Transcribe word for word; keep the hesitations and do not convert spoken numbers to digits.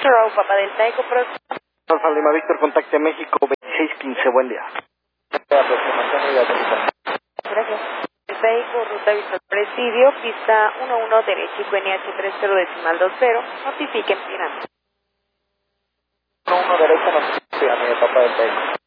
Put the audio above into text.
Row, Papa del Taico, Pro. Alfa Lima Víctor, contacte México veintiséis quince, buen día. Gracias. El vehículo, ruta Vista Presidio, pista uno uno, derechico, N H treinta decimal veinte, notifiquen, pirando. uno uno derecho, notifiquen, Papa del Taico.